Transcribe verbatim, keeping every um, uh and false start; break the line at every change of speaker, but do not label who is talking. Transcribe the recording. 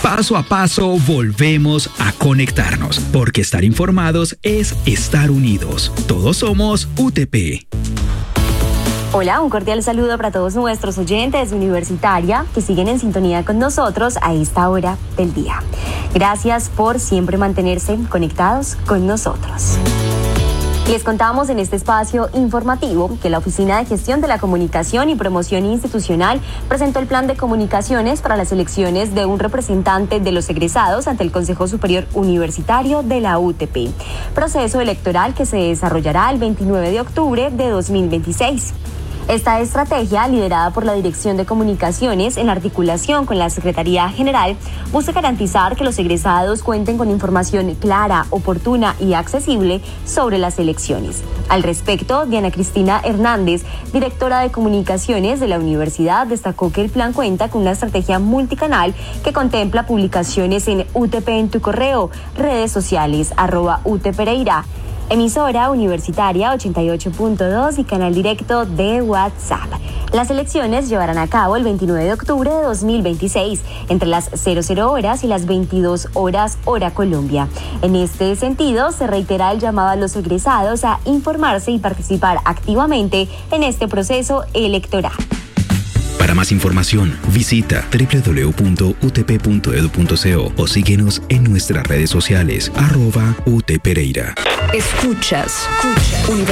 Paso a paso volvemos a conectarnos, porque estar informados es estar unidos. Todos somos U T P.
Hola, un cordial saludo para todos nuestros oyentes de Universitaria que siguen en sintonía con nosotros a esta hora del día. Gracias por siempre mantenerse conectados con nosotros. Les contamos en este espacio informativo que la Oficina de Gestión de la Comunicación y Promoción Institucional presentó el plan de comunicaciones para las elecciones de un representante de los egresados ante el Consejo Superior Universitario de la U T P, proceso electoral que se desarrollará el veintinueve de octubre de dos mil veintiséis. Esta estrategia, liderada por la Dirección de Comunicaciones en articulación con la Secretaría General, busca garantizar que los egresados cuenten con información clara, oportuna y accesible sobre las elecciones. Al respecto, Diana Cristina Hernández, directora de Comunicaciones de la Universidad, destacó que el plan cuenta con una estrategia multicanal que contempla publicaciones en U T P en tu correo, redes sociales, arroba U T Pereira, emisora universitaria ochenta y ocho punto dos y canal directo de WhatsApp. Las elecciones llevarán a cabo el veintinueve de octubre de dos mil veintiséis, entre las cero cero horas y las veintidós horas, hora Colombia. En este sentido, se reitera el llamado a los egresados a informarse y participar activamente en este proceso electoral.
Para más información, visita doble u doble u doble u punto u t p punto e d u punto co o síguenos en nuestras redes sociales, arroba U T Pereira.
Escuchas, escuchas.